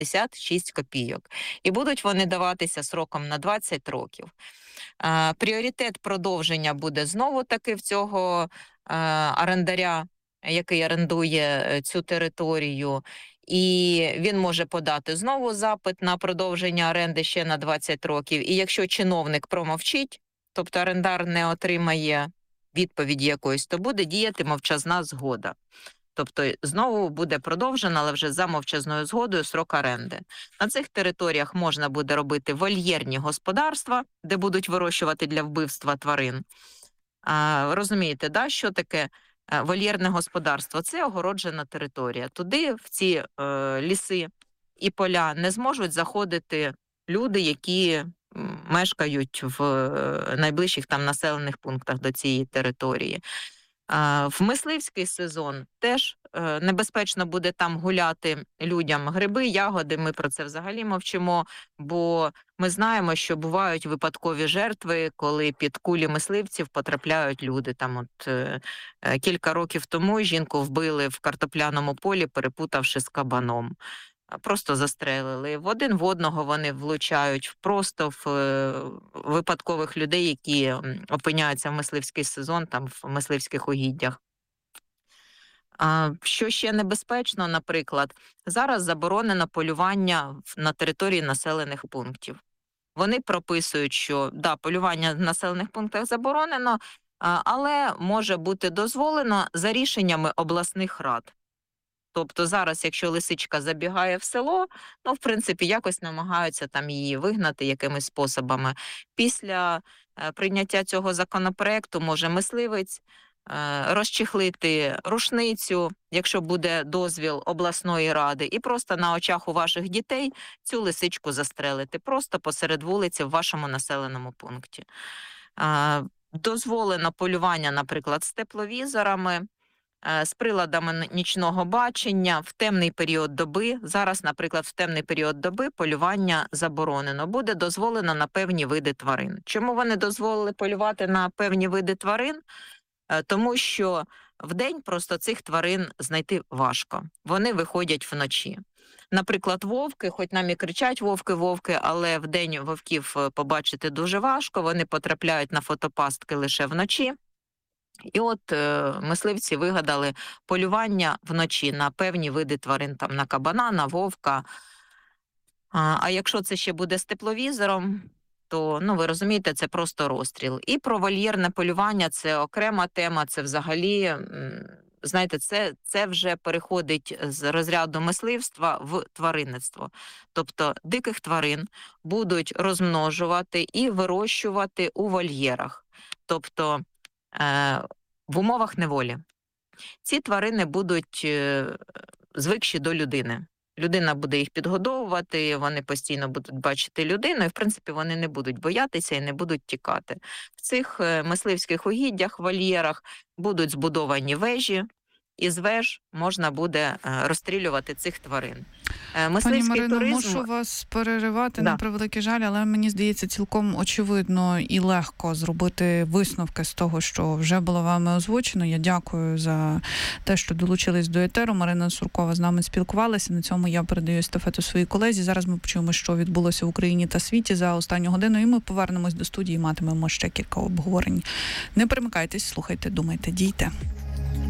66 копійок. І будуть вони даватися сроком на 20 років. Пріоритет продовження буде знову-таки в цього орендаря, який орендує цю територію. І він може подати знову запит на продовження оренди ще на 20 років. І якщо чиновник промовчить, тобто орендар не отримає відповіді якоїсь, то буде діяти мовчазна згода. Тобто знову буде продовжено, але вже за мовчазною згодою, срок оренди. На цих територіях можна буде робити вольєрні господарства, де будуть вирощувати для вбивства тварин. Розумієте, да, що таке вольєрне господарство? Це огороджена територія. Туди, в ці ліси і поля, не зможуть заходити люди, які мешкають в найближчих там населених пунктах до цієї території. В мисливський сезон теж небезпечно буде там гуляти людям гриби, ягоди, ми про це взагалі мовчимо, бо ми знаємо, що бувають випадкові жертви, коли під кулі мисливців потрапляють люди. Там от кілька років тому жінку вбили в картопляному полі, перепутавши з кабаном. Просто застрелили. Один в одного вони влучають, просто в випадкових людей, які опиняються в мисливський сезон, там в мисливських угіддях. Що ще небезпечно, наприклад, зараз заборонено полювання на території населених пунктів. Вони прописують, що да, полювання в населених пунктах заборонено, але може бути дозволено за рішеннями обласних рад. Тобто зараз, якщо лисичка забігає в село, в принципі, якось намагаються там її вигнати якимись способами. Після прийняття цього законопроекту може мисливець розчехлити рушницю, якщо буде дозвіл обласної ради, і просто на очах у ваших дітей цю лисичку застрелити, просто посеред вулиці в вашому населеному пункті. Дозволено полювання, наприклад, з тепловізорами, з приладами нічного бачення в темний період доби. Зараз, наприклад, в темний період доби полювання заборонено. Буде дозволено на певні види тварин. Чому вони дозволили полювати на певні види тварин? Тому що вдень просто цих тварин знайти важко. Вони виходять вночі. Наприклад, вовки, хоч нам і кричать вовки, але вдень вовків побачити дуже важко. Вони потрапляють на фотопастки лише вночі. І от мисливці вигадали полювання вночі на певні види тварин, там на кабана, на вовка. А якщо це ще буде з тепловізором, то, ви розумієте, це просто розстріл. І про вольєрне полювання – це окрема тема, це взагалі, знаєте, це вже переходить з розряду мисливства в тваринництво. Тобто диких тварин будуть розмножувати і вирощувати у вольєрах. Тобто в умовах неволі. Ці тварини будуть звикші до людини. Людина буде їх підгодовувати, вони постійно будуть бачити людину, і, в принципі, вони не будуть боятися і не будуть тікати. В цих мисливських угіддях, вольєрах будуть збудовані вежі, і з веж можна буде розстрілювати цих тварин. Пані Марино, мушу вас переривати, на превеликий жаль, але мені здається цілком очевидно і легко зробити висновки з того, що вже було вами озвучено. Я дякую за те, що долучились до етеру. Марина Суркова з нами спілкувалася. На цьому я передаю естафету своїй колезі. Зараз ми почуємо, що відбулося в Україні та світі за останню годину, і ми повернемось до студії і матимемо ще кілька обговорень. Не перемикайтесь, слухайте, думайте, дійте.